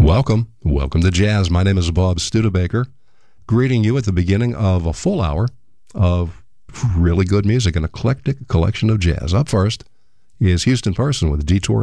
Welcome to Jazz. My name is Bob Studebaker, greeting you at the beginning of a full hour of really good music, an eclectic collection of jazz. Up first is Houston Person with Detour